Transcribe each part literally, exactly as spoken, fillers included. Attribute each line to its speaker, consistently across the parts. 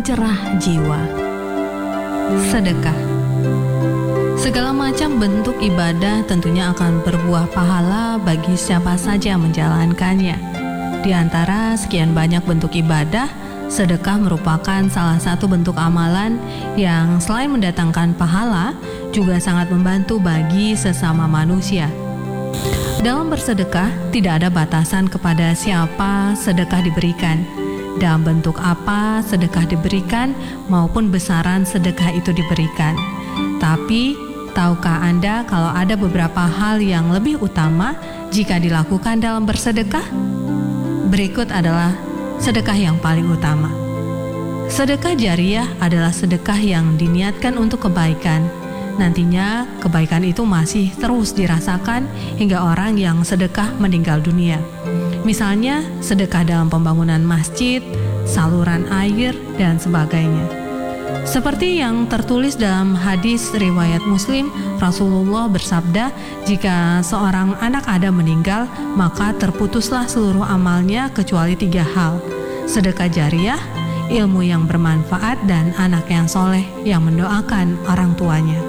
Speaker 1: cerah jiwa. Sedekah. Segala macam bentuk ibadah tentunya akan berbuah pahala bagi siapa saja yang menjalankannya. Di antara sekian banyak bentuk ibadah, sedekah merupakan salah satu bentuk amalan yang selain mendatangkan pahala, juga sangat membantu bagi sesama manusia. Dalam bersedekah, tidak ada batasan kepada siapa sedekah diberikan, dalam bentuk apa sedekah diberikan, maupun besaran sedekah itu diberikan. Tapi, tahukah Anda kalau ada beberapa hal yang lebih utama jika dilakukan dalam bersedekah? Berikut adalah sedekah yang paling utama. Sedekah jariah adalah sedekah yang diniatkan untuk kebaikan. Nantinya kebaikan itu masih terus dirasakan hingga orang yang sedekah meninggal dunia. Misalnya sedekah dalam pembangunan masjid, saluran air, dan sebagainya. Seperti yang tertulis dalam hadis riwayat Muslim, Rasulullah bersabda, jika seorang anak Adam meninggal, maka terputuslah seluruh amalnya kecuali tiga hal: sedekah jariah, ilmu yang bermanfaat, dan anak yang soleh yang mendoakan orang tuanya.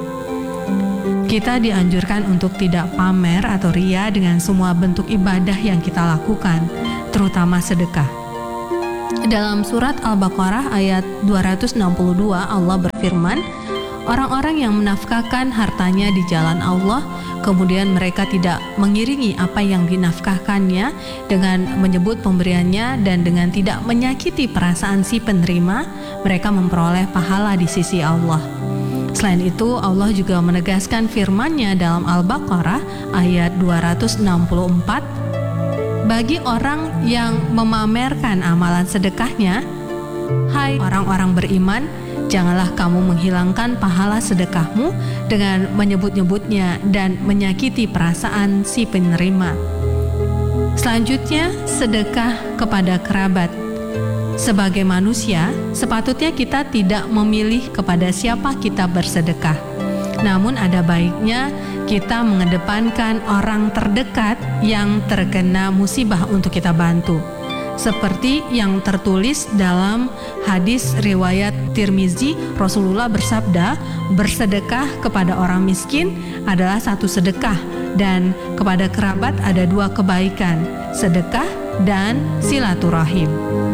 Speaker 1: Kita dianjurkan untuk tidak pamer atau ria dengan semua bentuk ibadah yang kita lakukan, terutama sedekah. Dalam surat Al-Baqarah ayat dua ratus enam puluh dua, Allah berfirman, orang-orang yang menafkahkan hartanya di jalan Allah, kemudian mereka tidak mengiringi apa yang dinafkahkannya dengan menyebut pemberiannya dan dengan tidak menyakiti perasaan si penerima, mereka memperoleh pahala di sisi Allah. Selain itu, Allah juga menegaskan firman-Nya dalam Al-Baqarah ayat dua ratus enam puluh empat, bagi orang yang memamerkan amalan sedekahnya, hai orang-orang beriman, janganlah kamu menghilangkan pahala sedekahmu dengan menyebut-nyebutnya dan menyakiti perasaan si penerima. Selanjutnya, sedekah kepada kerabat. Sebagai manusia, sepatutnya kita tidak memilih kepada siapa kita bersedekah. Namun ada baiknya kita mengedepankan orang terdekat yang terkena musibah untuk kita bantu. Seperti yang tertulis dalam hadis riwayat Tirmizi, Rasulullah bersabda, bersedekah kepada orang miskin adalah satu sedekah, dan kepada kerabat ada dua kebaikan, sedekah dan silaturahim.